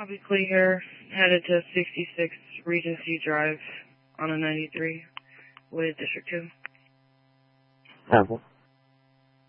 Bobby Clee here, headed to 66 Regency Drive on a 93 with District 2. Okay.